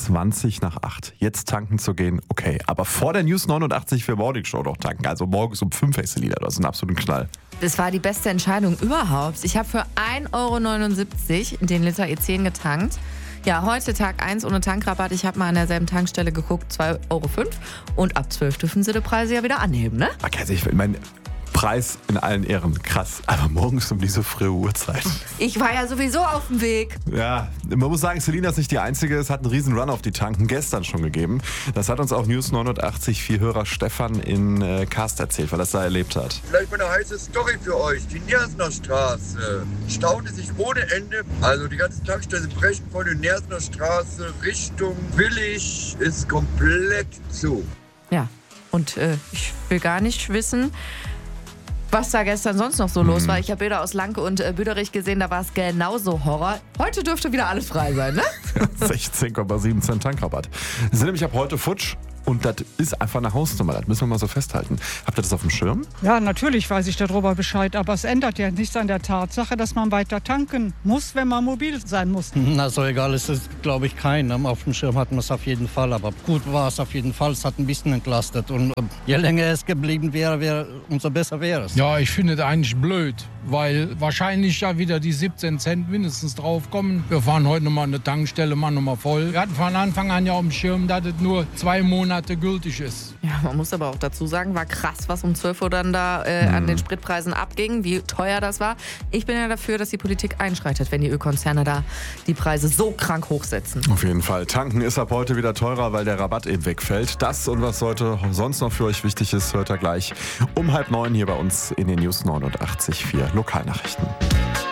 8:20. Jetzt tanken zu gehen, okay. Aber vor der News 89 für Morning Show noch tanken. Also morgens um 5 Selina, das ist ein absoluter Knall. Das war die beste Entscheidung überhaupt. Ich habe für 1,79 € den Liter E10 getankt. Ja, heute Tag 1 ohne Tankrabatt. Ich habe mal an derselben Tankstelle geguckt, 2,05 €. Und ab 12 dürfen sie die Preise ja wieder anheben, ne? Okay, also ich meine, Preis in allen Ehren, krass. Aber morgens um diese frühe Uhrzeit. Ich war ja sowieso auf dem Weg. Ja, man muss sagen, Selina ist nicht die Einzige. Es hat einen riesen Run auf die Tanken gestern schon gegeben. Das hat uns auch News 89 Hörer Stefan in Karst erzählt, weil er das da erlebt hat. Vielleicht mal eine heiße Story für euch. Die Nersner Straße staute sich ohne Ende. Also die ganzen Tankstellen brechen von der Nersner Straße Richtung Willig ist komplett zu. Ja, und ich will gar nicht wissen, was da gestern sonst noch so los war. Ich habe Bilder aus Lanke und Büderich gesehen, da war es genauso Horror. Heute dürfte wieder alles frei sein, ne? 16,7 Cent Tankrabatt. Sind nämlich ab heute futsch. Und das ist einfach eine Hausnummer, das müssen wir mal so festhalten. Habt ihr das auf dem Schirm? Ja, natürlich weiß ich darüber Bescheid, aber es ändert ja nichts an der Tatsache, dass man weiter tanken muss, wenn man mobil sein muss. Na, so egal ist es, glaube ich, keinem. Auf dem Schirm hatten wir es auf jeden Fall, aber gut war es auf jeden Fall. Es hat ein bisschen entlastet und je länger es geblieben wäre, umso besser wäre es. Ja, ich finde es eigentlich blöd, weil wahrscheinlich ja wieder die 17 Cent mindestens draufkommen. Wir fahren heute nochmal an eine Tankstelle, machen nochmal voll. Wir hatten von Anfang an ja auf dem Schirm, dass es nur 2 Monate gültig ist. Ja, man muss aber auch dazu sagen, war krass, was um 12 Uhr dann da an den Spritpreisen abging, wie teuer das war. Ich bin ja dafür, dass die Politik einschreitet, wenn die Ölkonzerne da die Preise so krank hochsetzen. Auf jeden Fall. Tanken ist ab heute wieder teurer, weil der Rabatt eben wegfällt. Das und was heute sonst noch für euch wichtig ist, hört ihr gleich um 8:30 hier bei uns in den News 89.4 Lokalnachrichten.